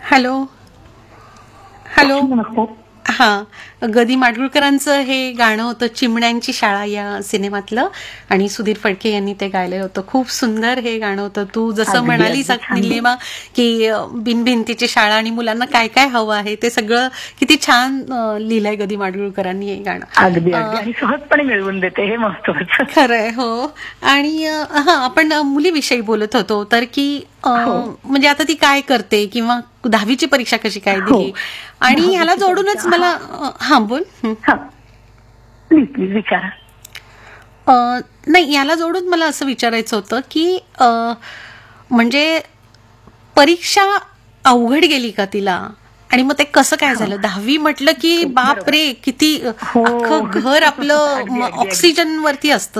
Hello hello. नमस्कार. हा, गदी माडगुळकरांचं हे गाणं होतं चिमण्यांची शाळा या सिनेमातलं, आणि सुधीर फडके यांनी ते गायलेलं होतं. खूप सुंदर हे गाणं होतं. तू जसं अगदी म्हणालीस अगदी छान. निलिमा की बिनभिंतीची शाळा आणि मुलांना काय काय हवं आहे ते सगळं किती छान लिहिलंय गदी माडगुळकरांनी हे गाणं. अगदी अगदी आणि सहजपणे मिळवून देते हे महत्वाचं. खरंय. हो. आणि आपण मुलीविषयी बोलत होतो तर की हो. म्हणजे आता ती काय करते किंवा 10वीची परीक्षा कशी काय हो. दिली, आणि ह्याला 10वीची जोडूनच परीक्षा. मला बोल. हा, प्लीज प्लीज विचारा. नाही, याला जोडून मला असं विचारायचं होतं की म्हणजे परीक्षा अवघड गेली का तिला, आणि मग ते कसं काय झालं? 10वी म्हटलं की बाप बरोबर. रे, किती हो. अख्खं घर आपलं अगदी अगदी अगदी. ऑक्सिजन वरती असतं